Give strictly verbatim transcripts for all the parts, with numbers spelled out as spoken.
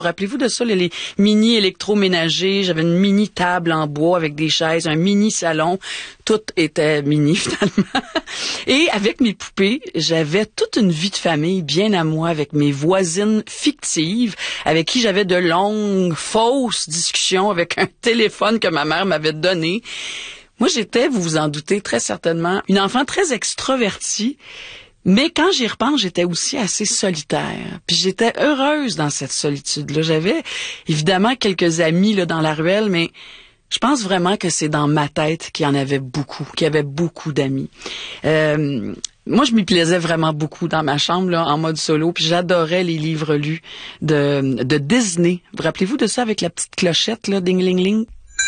Rappelez-vous de ça, les mini électroménagers. J'avais une mini table en bois avec des chaises, un mini salon. Tout était mini, finalement. Et avec mes poupées, j'avais toute une vie de famille bien à moi avec mes voisines fictives, avec qui j'avais de longues, fausses discussions avec un téléphone que ma mère m'avait donné. Moi, j'étais, vous vous en doutez très certainement, une enfant très extravertie. Mais quand j'y repense, j'étais aussi assez solitaire. Puis j'étais heureuse dans cette solitude-là. J'avais évidemment quelques amis là dans la ruelle, mais je pense vraiment que c'est dans ma tête qu'il y en avait beaucoup, qu'il y avait beaucoup d'amis. Euh, moi, je m'y plaisais vraiment beaucoup dans ma chambre là, en mode solo. Puis j'adorais les livres lus de, de Disney. Vous rappelez-vous de ça avec la petite clochette là, ding-ling-ling?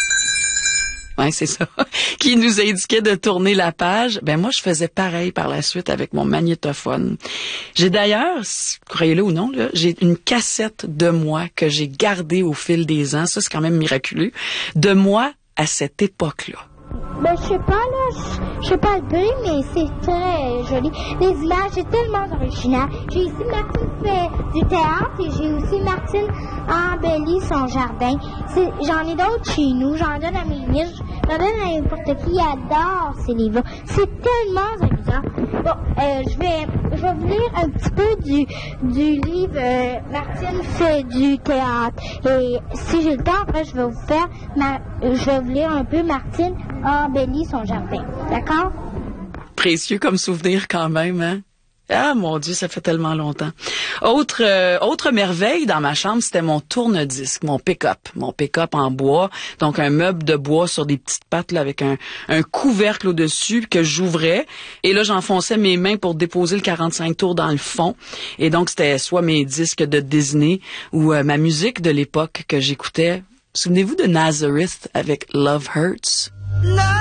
Ouais, c'est ça. Qui nous indiquait de tourner la page. Ben moi, je faisais pareil par la suite avec mon magnétophone. J'ai d'ailleurs, croyez-le ou non, là, j'ai une cassette de moi que j'ai gardée au fil des ans. Ça, c'est quand même miraculeux. De moi à cette époque-là. Ben, je sais pas, là, je sais pas le prix, mais c'est très joli. Les images, c'est tellement original. J'ai ici Martine fait du théâtre et j'ai aussi Martine embellit son jardin. C'est, j'en ai d'autres chez nous, j'en donne à mes niches, j'en donne à n'importe qui, adore ces livres-là. C'est tellement amusant. Bon, euh, je vais, je vais vous lire un petit peu du, du livre euh, Martine fait du théâtre. Et si j'ai le temps, après, je vais vous faire, ma, je vais vous lire un peu Martine embellit son jardin. D'accord? Précieux comme souvenir quand même, hein? Ah, mon Dieu, ça fait tellement longtemps. Autre euh, autre merveille dans ma chambre, c'était mon tourne-disque, mon pick-up. Mon pick-up en bois, donc un meuble de bois sur des petites pattes là, avec un, un couvercle au-dessus que j'ouvrais. Et là, j'enfonçais mes mains pour déposer le quarante-cinq tours dans le fond. Et donc, c'était soit mes disques de Disney ou euh, ma musique de l'époque que j'écoutais. Souvenez-vous de Nazareth avec Love Hurts? No!